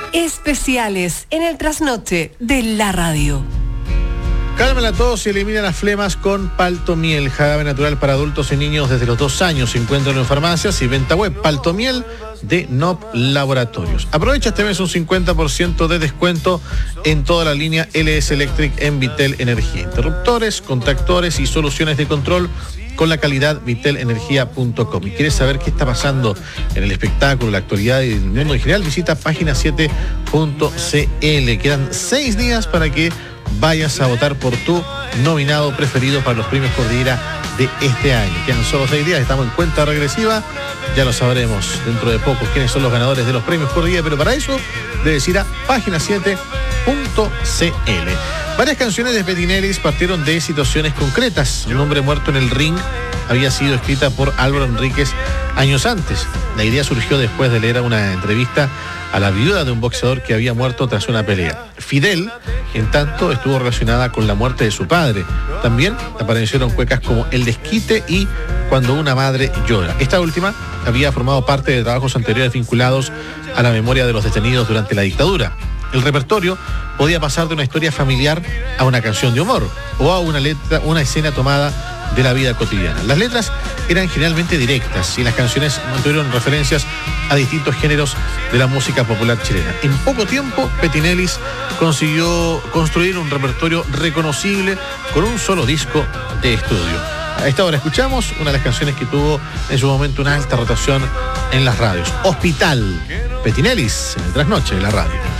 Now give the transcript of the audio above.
Especiales en el trasnoche de la radio. Calma la tos y elimina las flemas con Paltomiel, jarabe natural para adultos y niños desde los 2 años. Se encuentran en farmacias y venta web. Paltomiel de NOP Laboratorios. Aprovecha este mes un 50% de descuento en toda la línea LS Electric en Vitel Energía. Interruptores, contactores y soluciones de control con la calidad vitelenergia.com. ¿Y quieres saber qué está pasando en el espectáculo, la actualidad y el mundo en general? Visita página7.cl. Quedan 6 días para que vayas a votar por tu nominado preferido para los premios Cordillera de este año. Quedan solo 6 días, estamos en cuenta regresiva. Ya lo sabremos dentro de poco quiénes son los ganadores de los premios Cordillera, pero para eso debes ir a página7.cl. Varias canciones de Petinelis partieron de situaciones concretas. Un hombre muerto en el ring había sido escrita por Álvaro Enríquez años antes. La idea surgió después de leer una entrevista a la viuda de un boxeador que había muerto tras una pelea. Fidel, en tanto, estuvo relacionada con la muerte de su padre. También aparecieron cuecas como El desquite y Cuando una madre llora. Esta última había formado parte de trabajos anteriores vinculados a la memoria de los detenidos durante la dictadura. El repertorio podía pasar de una historia familiar a una canción de humor o a una escena tomada de la vida cotidiana. Las letras eran generalmente directas y las canciones mantuvieron referencias a distintos géneros de la música popular chilena. En poco tiempo, Petinelis consiguió construir un repertorio reconocible con un solo disco de estudio. A esta hora escuchamos una de las canciones que tuvo en su momento una alta rotación en las radios. Hospital, Petinelis, en el trasnoche de la radio.